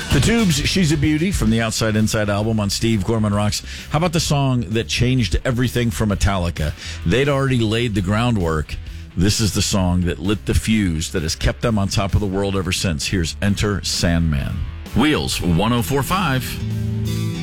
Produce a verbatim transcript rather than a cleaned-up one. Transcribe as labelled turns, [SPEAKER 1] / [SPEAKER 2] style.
[SPEAKER 1] The Tubes, She's a Beauty from the Outside Inside album on Steve Gorman Rocks. How about the song that changed everything for Metallica? They'd already laid the groundwork. This is the song that lit the fuse that has kept them on top of the world ever since. Here's Enter Sandman. Wheels one oh four point five.